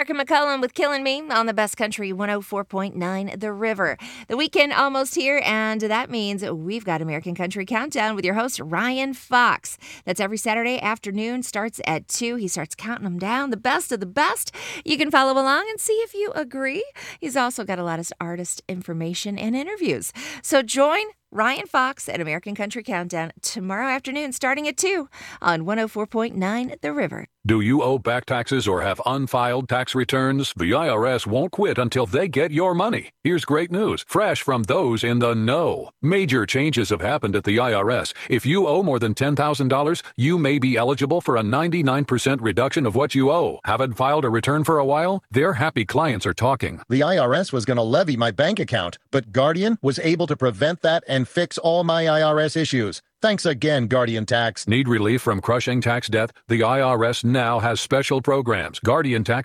Erica McCullum with Killing Me on the Best Country 104.9 The River. The weekend almost here, and that means we've got American Country Countdown with your host, Ryan Fox. That's every Saturday afternoon, starts at 2. He starts counting them down, the best of the best. You can follow along and see if you agree. He's also got a lot of artist information and interviews. So join Ryan Fox at American Country Countdown tomorrow afternoon starting at 2 on 104.9 The River. Do you owe back taxes or have unfiled tax returns? The IRS won't quit until they get your money. Here's great news, fresh from those in the know. Major changes have happened at the IRS. If you owe more than $10,000, you may be eligible for a 99% reduction of what you owe. Haven't filed a return for a while? Their happy clients are talking. The IRS was going to levy my bank account, but Guardian was able to prevent that and fix all my IRS issues. Thanks again, Guardian Tax. Need relief from crushing tax debt? The IRS now has special programs. Guardian Tax